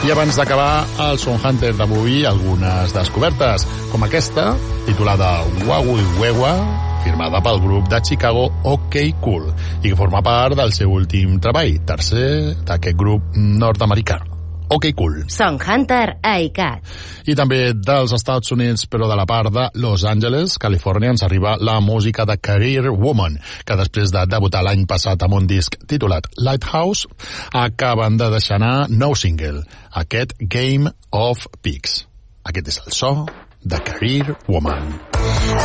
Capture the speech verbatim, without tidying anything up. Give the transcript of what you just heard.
I abans d'acabar el Sound Hunter d'avui, algunes descobertes, com aquesta, titulada Wawi Wewa, firmada pel grup de Chicago OK Cool, i que forma part del seu últim treball, tercer d'aquest grup nord-americà. OK Cool. Sound Hunter a I C A T. I també dels Estats Units, però de la part de Los Angeles, Califòrnia, ens arriba la música de Career Woman, que després de debutar l'any passat amb un disc titulat Lighthouse, acaben de deixar anar nou single, aquest Game of Pigs. Aquest és el so de Career Woman.